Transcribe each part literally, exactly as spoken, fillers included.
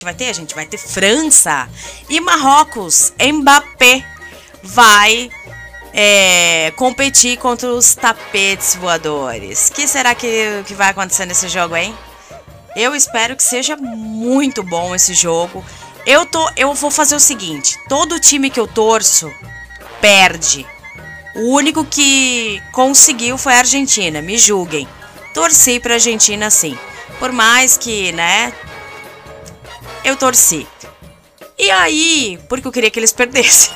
vai ter? A gente vai ter França e Marrocos. Mbappé vai é, competir contra os tapetes voadores. O que será que, que vai acontecer nesse jogo, hein? Eu espero que seja muito bom esse jogo. Eu, tô, eu vou fazer o seguinte: todo time que eu torço perde. O único que conseguiu foi a Argentina, me julguem. Torci pra Argentina sim. Por mais que, né, eu torci. E aí, porque eu queria que eles perdessem.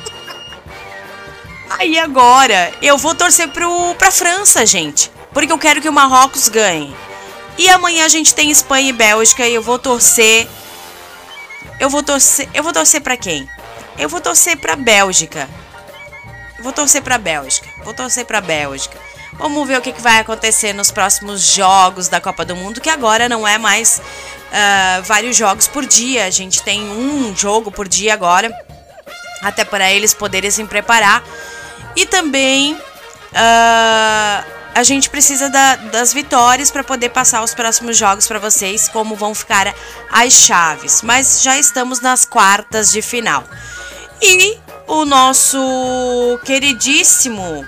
Aí agora, eu vou torcer pro, pra França, gente. Porque eu quero que o Marrocos ganhe. E amanhã a gente tem Espanha e Bélgica e eu vou torcer... Eu vou torcer... Eu vou torcer pra quem? Eu vou torcer pra Bélgica. Eu vou torcer pra Bélgica. Vou torcer pra Bélgica. Vamos ver o que, que vai acontecer nos próximos jogos da Copa do Mundo, que agora não é mais uh, vários jogos por dia. A gente tem um jogo por dia agora, até para eles poderem se preparar. E também uh, a gente precisa da, das vitórias para poder passar os próximos jogos para vocês, como vão ficar as chaves. Mas já estamos nas quartas de final. E o nosso queridíssimo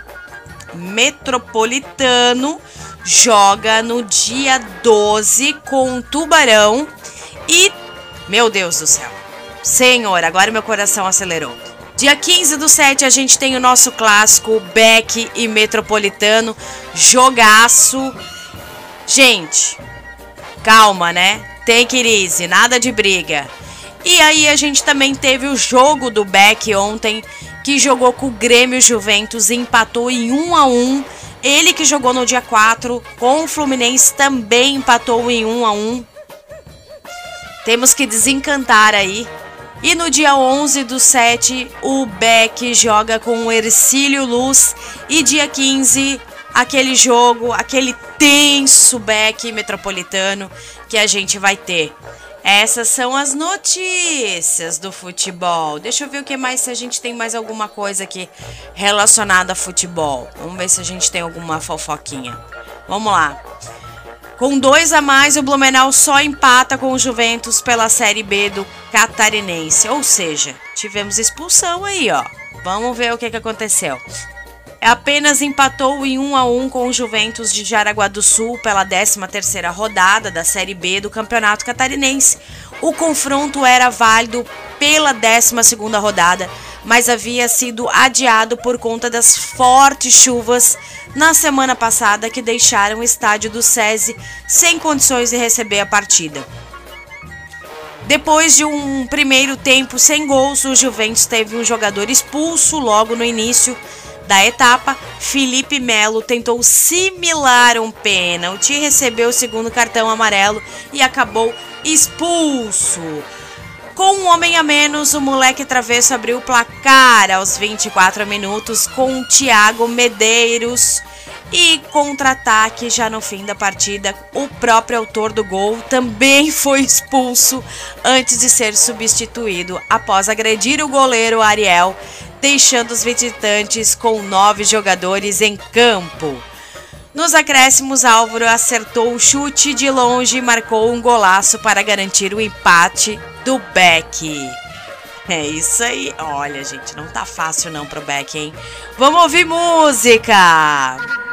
Metropolitano joga no dia doze com o Tubarão e, meu Deus do céu, Senhor, agora meu coração acelerou. Dia quinze do sete a gente tem o nosso clássico Beck e Metropolitano, jogaço. Gente, calma, né? Take it easy, nada de briga. E aí a gente também teve o jogo do Beck ontem, que jogou com o Grêmio Juventus e empatou em um a um. Ele que jogou no dia quatro com o Fluminense também empatou em um a um. Temos que desencantar aí. E no dia onze do sete, o Beck joga com o Hercílio Luz. E dia quinze, aquele jogo, aquele tenso Beck Metropolitano que a gente vai ter. Essas são as notícias do futebol. Deixa eu ver o que mais, se a gente tem mais alguma coisa aqui relacionada a futebol. Vamos ver se a gente tem alguma fofoquinha. Vamos lá. Com dois a mais, o Blumenau só empata com o Juventus pela Série B do Catarinense. Ou seja, tivemos expulsão aí, ó. Vamos ver o que, que aconteceu. Apenas empatou em um a um com o Juventus de Jaraguá do Sul pela décima terceira rodada da Série B do Campeonato Catarinense. O confronto era válido pela décima segunda rodada, mas havia sido adiado por conta das fortes chuvas na semana passada que deixaram o estádio do SESI sem condições de receber a partida. Depois de um primeiro tempo sem gols, o Juventus teve um jogador expulso logo no início da etapa. Felipe Melo tentou simular um pênalti, recebeu o segundo cartão amarelo e acabou expulso. Com um homem a menos, o moleque travesso abriu o placar aos vinte e quatro minutos com o Thiago Medeiros. E contra-ataque já no fim da partida, o próprio autor do gol também foi expulso antes de ser substituído após agredir o goleiro Ariel, deixando os visitantes com nove jogadores em campo. Nos acréscimos, Álvaro acertou o chute de longe e marcou um golaço para garantir o empate do Beck. É isso aí. Olha, gente, não tá fácil não pro Beck, hein? Vamos ouvir música!